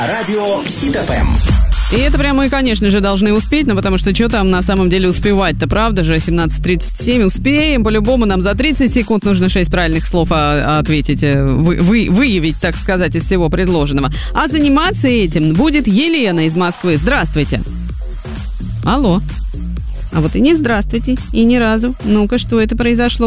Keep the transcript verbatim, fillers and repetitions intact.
Радио Хит эф эм. И это прямо мы, конечно же, должны успеть, ну потому что что там на самом деле успевать-то, правда же? семнадцать тридцать семь успеем, по-любому нам за тридцать секунд нужно шесть правильных слов а, ответить, вы, вы, выявить, так сказать, из всего предложенного. А заниматься этим будет Елена из Москвы. Здравствуйте. Алло. А вот и не здравствуйте, и ни разу. Ну-ка, что это произошло?